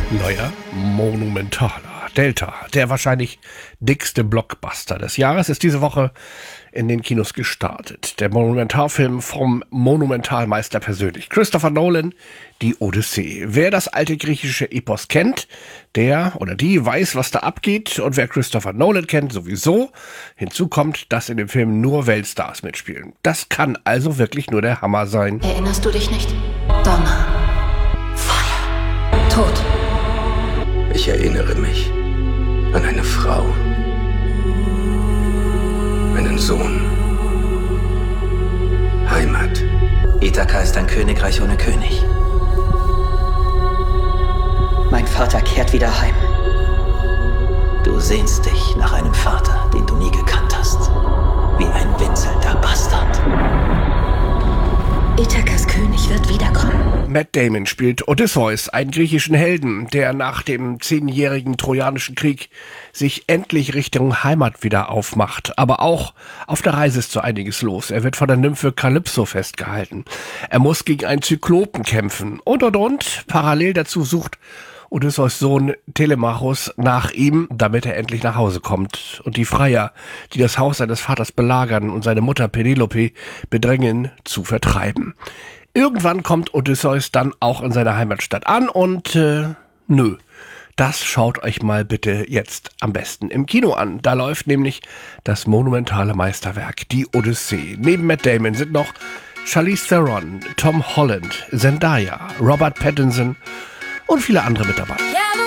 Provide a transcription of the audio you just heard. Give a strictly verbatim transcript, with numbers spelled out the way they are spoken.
Neuer, monumentaler Delta, der wahrscheinlich dickste Blockbuster des Jahres, ist diese Woche in den Kinos gestartet. Der Monumentalfilm vom Monumentalmeister persönlich, Christopher Nolan, die Odyssee. Wer das alte griechische Epos kennt, der oder die weiß, was da abgeht. Und wer Christopher Nolan kennt, sowieso. Hinzu kommt, dass in dem Film nur Weltstars mitspielen. Das kann also wirklich nur der Hammer sein. Erinnerst du dich nicht? Donner, Feuer, Tod. Ich erinnere mich an eine Frau, einen Sohn, Heimat. Ithaka ist ein Königreich ohne König. Mein Vater kehrt wieder heim. Du sehnst dich nach einem Vater, den du nie gekannt hast. Wie ein winselnder Bastard. Ithakas König wird wiederkommen. Matt Damon spielt Odysseus, einen griechischen Helden, der nach dem zehnjährigen Trojanischen Krieg sich endlich Richtung Heimat wieder aufmacht. Aber auch auf der Reise ist so einiges los. Er wird von der Nymphe Kalypso festgehalten. Er muss gegen einen Zyklopen kämpfen. Und, und, und. Parallel dazu sucht Odysseus Sohn Telemachos nach ihm, damit er endlich nach Hause kommt. Und die Freier, die das Haus seines Vaters belagern und seine Mutter Penelope bedrängen, zu vertreiben. Irgendwann kommt Odysseus dann auch in seiner Heimatstadt an und äh, nö. Das schaut euch mal bitte jetzt am besten im Kino an. Da läuft nämlich das monumentale Meisterwerk, die Odyssee. Neben Matt Damon sind noch Charlize Theron, Tom Holland, Zendaya, Robert Pattinson und viele andere mit dabei.